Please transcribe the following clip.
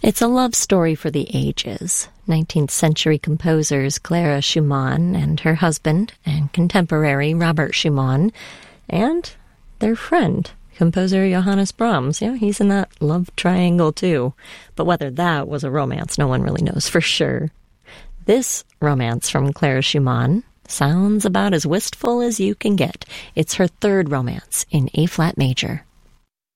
It's a love story for the ages. 19th century composers Clara Schumann and her husband and contemporary Robert Schumann and their friend, composer Johannes Brahms. Yeah, he's in that love triangle too. But whether that was a romance, no one really knows for sure. This romance from Clara Schumann sounds about as wistful as you can get. It's her third romance in A-flat major.